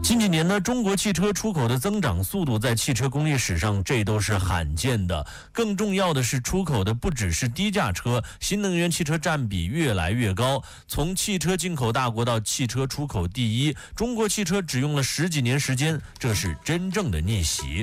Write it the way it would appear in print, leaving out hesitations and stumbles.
近几年呢，中国汽车出口的增长速度在汽车工业史上这都是罕见的。更重要的是，出口的不只是低价车，新能源汽车占比越来越高。从汽车进口大国到汽车出口第一，中国汽车只用了10几年时间，这是真正的逆袭。